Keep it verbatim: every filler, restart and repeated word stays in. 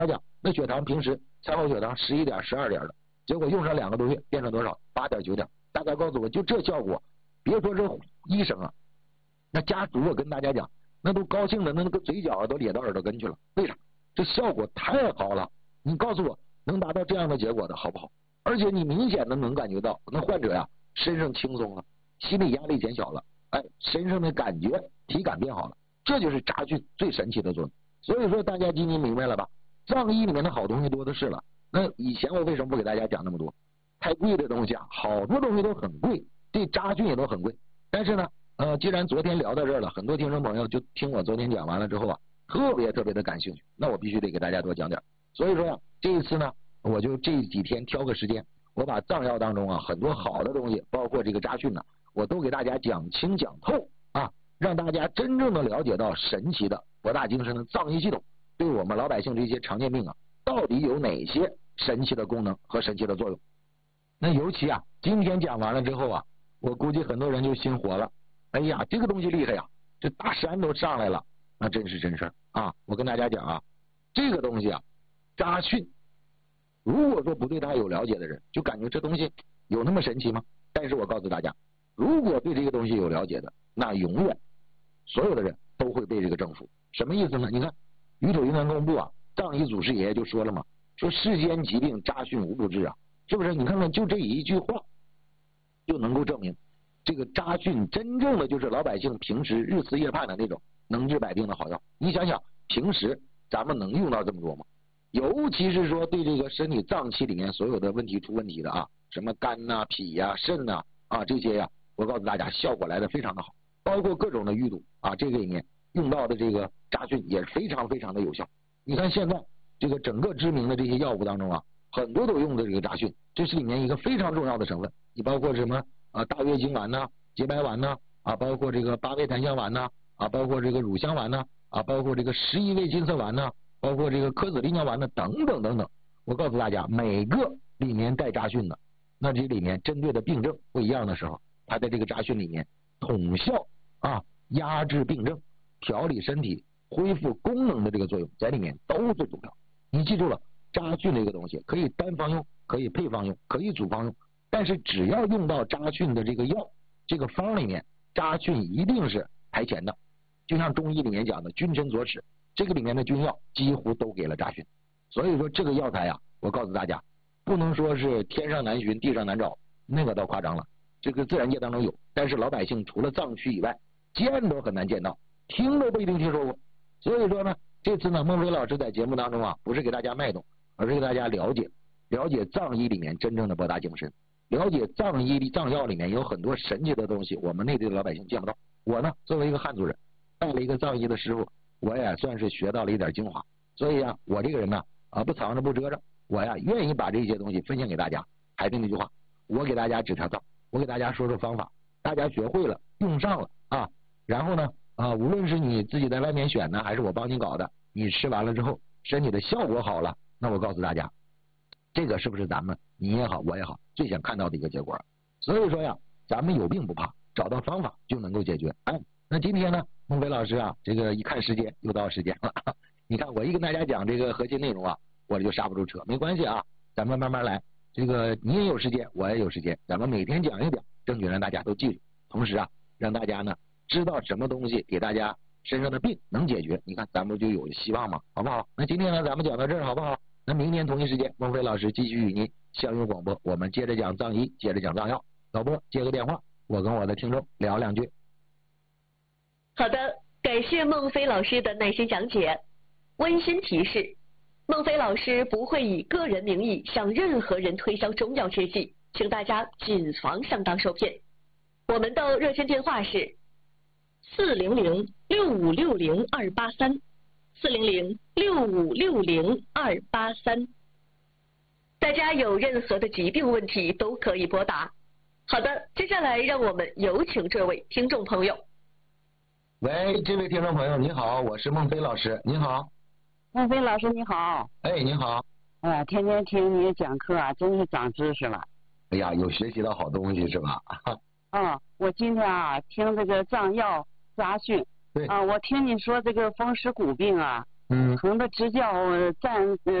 他讲那血糖平时餐后血糖十一点、十二点的，结果用上两个多月变成多少？八点、九点。大家告诉我，就这效果，别说这医生啊，那家属我跟大家讲，那都高兴的那那个嘴角都咧到耳朵根去了。为啥？这效果太好了！你告诉我，能达到这样的结果的好不好？而且你明显的能感觉到，那患者呀身上轻松了，心理压力减小了，哎，身上的感觉体感变好了，这就是扎菌最神奇的作用。所以说大家今天明白了吧？藏医里面的好东西多的是了。那以前我为什么不给大家讲那么多？太贵的东西啊，好多东西都很贵，这扎菌也都很贵。但是呢，呃，既然昨天聊到这儿了，很多听众朋友就听我昨天讲完了之后啊，特别特别的感兴趣，那我必须得给大家多讲点。所以说呀、啊，这一次呢，我就这几天挑个时间，我把藏药当中啊很多好的东西，包括这个扎菌呢，我都给大家讲清讲透啊，让大家真正的了解到神奇的博大精深的藏医系统对我们老百姓这些常见病啊，到底有哪些神奇的功能和神奇的作用。那尤其啊，今天讲完了之后啊，我估计很多人就心活了。哎呀，这个东西厉害呀，这大山都上来了，那真是真事儿啊！我跟大家讲啊，这个东西啊，扎菌，如果说不对它有了解的人，就感觉这东西有那么神奇吗？但是我告诉大家，如果对这个东西有了解的，那永远所有的人都会被这个征服。什么意思呢？你看，宇土云南公布啊，藏医祖师爷爷就说了嘛，说世间疾病扎菌无不治啊。是不是？你看看，就这一句话就能够证明，这个扎菌真正的就是老百姓平时日思夜盼的那种能治百病的好药。你想想，平时咱们能用到这么多吗？尤其是说对这个身体脏器里面所有的问题出问题的啊，什么肝呐、啊、脾呀、啊、肾呐 啊, 啊这些呀、啊，我告诉大家，效果来的非常的好，包括各种的淤堵啊，这个里面用到的这个扎菌也非常非常的有效。你看现在这个整个知名的这些药物当中啊，很多都用的这个扎菌，这是里面一个非常重要的成分。你包括什么啊，大月经丸呐、洁白丸呐啊，包括这个八味檀香丸呐啊，包括这个乳香丸呐啊，包括这个十一味金色丸呐，包括这个科子利尿丸呐等等等等。我告诉大家，每个里面带扎菌的，那这里面针对的病症不一样的时候，它在这个扎菌里面统效啊，压制病症、调理身体、恢复功能的这个作用在里面都最重要。你记住了。扎菌这个东西可以单方用，可以配方用，可以组方用，但是只要用到扎菌的这个药，这个方里面，扎菌一定是排前的。就像中医里面讲的君臣佐使，这个里面的君药几乎都给了扎菌。所以说这个药材啊，我告诉大家，不能说是天上难寻地上难找，那个倒夸张了，这个自然界当中有，但是老百姓除了藏区以外见都很难见到，听都不一定听说过。所以说呢，这次呢孟非老师在节目当中啊，不是给大家卖弄，而是给大家了解了解藏医里面真正的博大精深，了解藏医藏药里面有很多神奇的东西，我们内地的老百姓见不到。我呢作为一个汉族人，带了一个藏医的师傅，我也算是学到了一点精华。所以啊，我这个人呢啊不藏着不遮着，我呀愿意把这些东西分享给大家。还是那句话，我给大家指条道，我给大家说说方法，大家学会了用上了啊，然后呢啊无论是你自己在外面选呢，还是我帮你搞的，你吃完了之后身体的效果好了，那我告诉大家，这个是不是咱们你也好我也好最想看到的一个结果？所以说呀，咱们有病不怕，找到方法就能够解决。哎，那今天呢孟非老师啊，这个一看时间又到时间了，你看我一跟大家讲这个核心内容啊，我就刹不住车，没关系啊，咱们慢慢来。这个你也有时间，我也有时间，咱们每天讲一点，争取让大家都记住，同时啊让大家呢知道什么东西给大家身上的病能解决，你看咱们就有希望嘛，好不好？那今天呢咱们讲到这儿好不好？那明天同一时间孟非老师继续与您相约广播，我们接着讲藏医，接着讲藏药。老播接个电话，我跟我的听众聊两句。 好的，感谢孟非老师的耐心讲解。温馨提示，孟非老师不会以个人名义向任何人推销中药制剂，请大家谨防上当受骗。我们的热线电话是四零零六五六零二八三，四零零六五六零二八三。大家有任何的疾病问题都可以拨打。好的，接下来让我们有请这位听众朋友。 喂，这位听众朋友你好，我是孟非老师，您好。 孟非老师你好。 哎，您好。 哎呀，天天听你讲课啊，真是长知识了。 哎呀，有学习到好东西是吧？ 嗯，我今天啊听这个藏药扎菌。 对。 啊，我听你说这个风湿骨病啊， 嗯可能的支教呃占呃